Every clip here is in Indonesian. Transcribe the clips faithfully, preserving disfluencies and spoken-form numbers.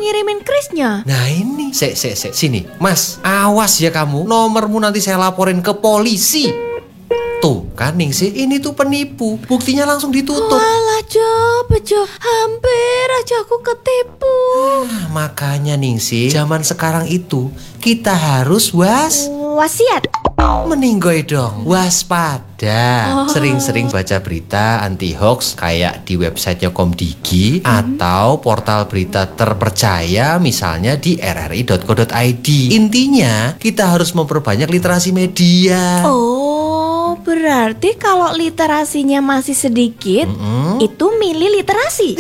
ngirimin krisnya? Nah ini, sek, sek, sek, sini. Mas, awas ya kamu, nomormu nanti saya laporin ke polisi. Tuh kan Ningsih, ini tuh penipu. Buktinya langsung ditutup. Walah Jo, Bejo, hampir aja aku ketipu. Nah, makanya Ningsih, zaman sekarang itu kita harus was Wasiat. meninggoy dong, waspada. Oh. Sering-sering baca berita anti hoax kayak di websitenya Komdigi hmm. atau portal berita terpercaya misalnya di r r i dot co dot i d. Intinya kita harus memperbanyak literasi media. Oh, berarti kalau literasinya masih sedikit, mm-hmm. itu milih literasi.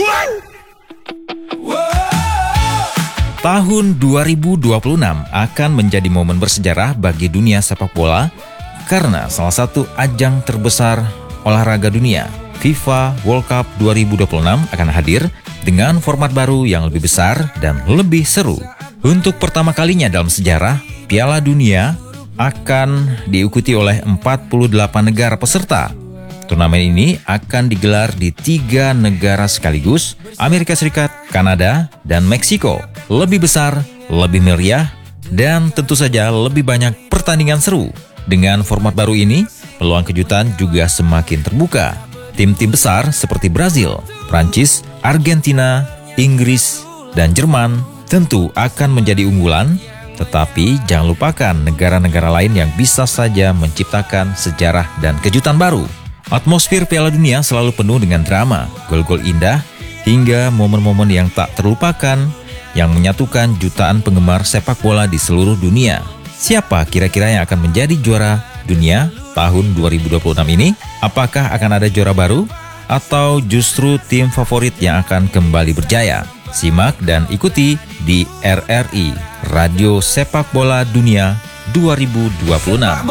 Tahun dua ribu dua puluh enam akan menjadi momen bersejarah bagi dunia sepak bola karena salah satu ajang terbesar olahraga dunia, FIFA World Cup dua ribu dua puluh enam akan hadir dengan format baru yang lebih besar dan lebih seru. Untuk pertama kalinya dalam sejarah, Piala Dunia akan diikuti oleh empat puluh delapan negara peserta. Turnamen ini akan digelar di tiga negara sekaligus, Amerika Serikat, Kanada, dan Meksiko. Lebih besar, lebih meriah, dan tentu saja lebih banyak pertandingan seru. Dengan format baru ini, peluang kejutan juga semakin terbuka. Tim-tim besar seperti Brazil, Prancis, Argentina, Inggris, dan Jerman tentu akan menjadi unggulan. Tetapi jangan lupakan negara-negara lain yang bisa saja menciptakan sejarah dan kejutan baru. Atmosfer Piala Dunia selalu penuh dengan drama, gol-gol indah, hingga momen-momen yang tak terlupakan yang menyatukan jutaan penggemar sepak bola di seluruh dunia. Siapa kira-kira yang akan menjadi juara dunia tahun dua ribu dua puluh enam ini? Apakah akan ada juara baru? Atau justru tim favorit yang akan kembali berjaya? Simak dan ikuti di R R I, Radio Sepak Bola Dunia dua ribu dua puluh enam.